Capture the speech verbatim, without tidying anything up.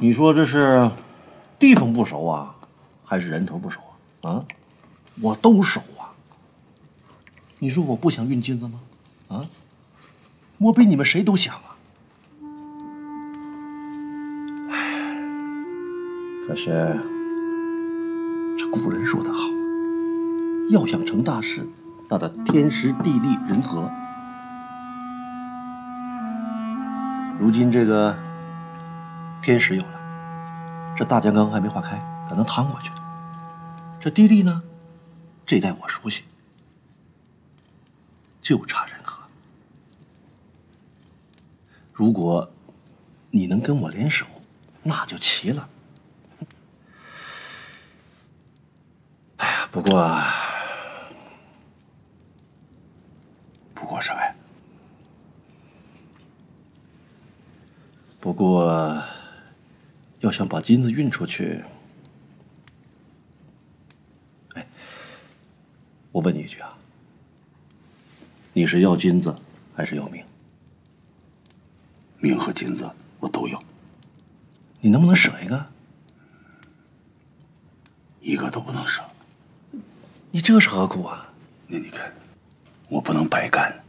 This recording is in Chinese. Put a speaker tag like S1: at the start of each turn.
S1: 你说这是地方不熟啊，还是人头不熟啊？啊，我都熟啊。你说我不想运金子吗？啊，我比你们谁都想啊。唉，可是这古人说得好，要想成大事，那得天时地利人和。如今这个天时有了，这大江刚还没化开，可能趟过去。这地利呢，这一带我熟悉，就差人和。如果你能跟我联手，那就齐了。哎呀，不过，
S2: 不过啥呀？
S1: 不过，要想把金子运出去，哎，我问你一句啊，你是要金子还是要命？
S2: 命和金子我都要。
S1: 你能不能舍一个？
S2: 一个都不能舍。
S1: 你这是何苦啊？
S2: 那你看，我不能白干。